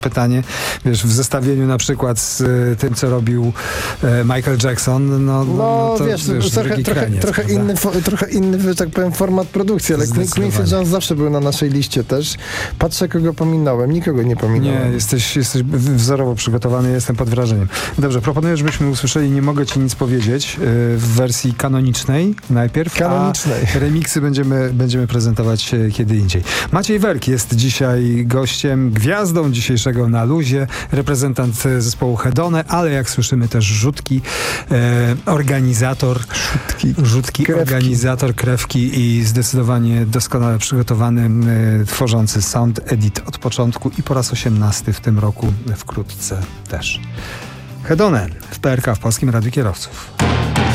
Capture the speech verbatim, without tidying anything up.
pytanie, wiesz, w zestawieniu na przykład z y, tym, co robił y, Michael Jackson, no, no, No, to, wiesz, wiesz trochę, trochę, kraniec, trochę, inny, fo- trochę inny, że tak powiem, format produkcji, ale Quin- Quincy Jones zawsze był na naszej liście też. Patrzę, kogo pominąłem. Nikogo nie pominąłem. Nie, jesteś, jesteś w- wzorowo przygotowany, jestem pod wrażeniem. Dobrze, proponuję, żebyśmy usłyszeli Nie mogę ci nic powiedzieć y, w wersji kanonicznej najpierw, Kanonicznej. a remiksy będziemy, będziemy prezentować y, kiedy indziej. Maciej Werk jest dzisiaj gościem, gwiazdą dzisiejszego Na Luzie, reprezentant y, zespołu Hedone, ale jak słyszymy też Rzutki, e, organizator Rzutki, Rzutki Krewki. organizator Krewki i zdecydowanie doskonale przygotowany, y, tworzący sound edit od początku i po raz osiemnasty w tym roku, wkrótce też. Hedone w P R K, w Polskim Radiu Kierowców.